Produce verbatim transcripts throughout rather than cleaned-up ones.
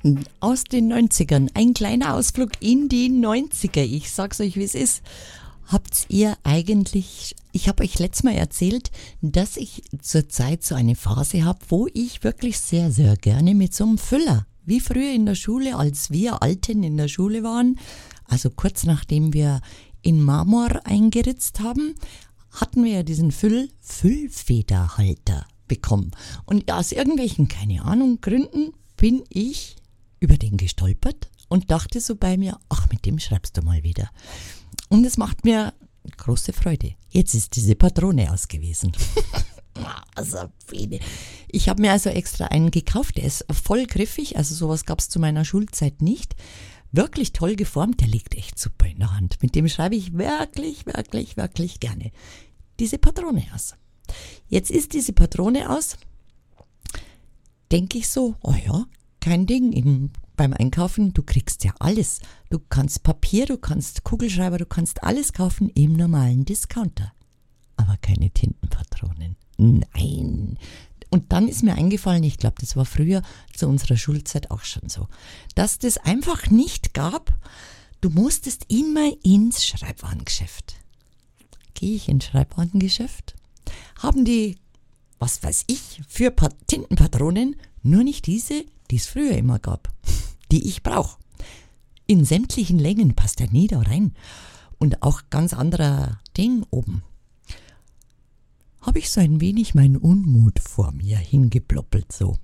Geschichten aus den neunzigern. Ein kleiner Ausflug in die neunziger. Ich sag's euch, wie es ist. Habt ihr eigentlich, ich habe euch letztes Mal erzählt, dass ich zurzeit so eine Phase habe, wo ich wirklich sehr, sehr gerne mit so einem Füller, wie früher in der Schule, als wir Alten in der Schule waren, also kurz nachdem wir in Marmor eingeritzt haben, hatten wir ja diesen Füll, Füllfederhalter bekommen. Und aus irgendwelchen, keine Ahnung, Gründen bin ich über den gestolpert und dachte so bei mir, ach, mit dem schreibst du mal wieder. Und es macht mir große Freude. Jetzt ist diese Patrone aus gewesen. Also, ich habe mir also extra einen gekauft, der ist voll griffig, also sowas gab es zu meiner Schulzeit nicht. Wirklich toll geformt, der liegt echt super in der Hand. Mit dem schreibe ich wirklich, wirklich, wirklich gerne diese Patrone aus. Jetzt ist diese Patrone aus, denke ich so, oh ja, kein Ding, in, beim Einkaufen, du kriegst ja alles. Du kannst Papier, du kannst Kugelschreiber, du kannst alles kaufen im normalen Discounter. Aber keine Tintenpatronen. Nein. Und dann ist mir eingefallen, ich glaube, das war früher zu unserer Schulzeit auch schon so, dass das einfach nicht gab. Du musstest immer ins Schreibwarengeschäft. Gehe ich ins Schreibwarengeschäft? Haben die, was weiß ich, für pa- Tintenpatronen nur nicht diese, die es früher immer gab, die ich brauche. In sämtlichen Längen passt ja nie da rein. Und auch ganz anderer Ding oben. Habe ich so ein wenig meinen Unmut vor mir hingeploppelt, so.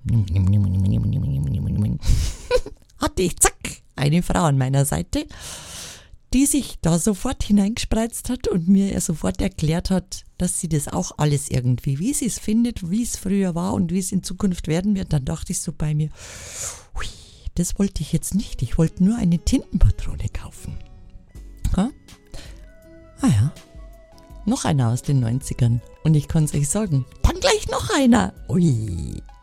Hatte ich, zack, eine Frau an meiner Seite, die sich da sofort hineingespreizt hat und mir sofort erklärt hat, dass sie das auch alles irgendwie, wie sie es findet, wie es früher war und wie es in Zukunft werden wird. Dann dachte ich so bei mir, hui, das wollte ich jetzt nicht. Ich wollte nur eine Tintenpatrone kaufen. Ha? Ah ja, noch einer aus den neunzigern. Und ich kann es euch sagen, dann gleich noch einer. Ui.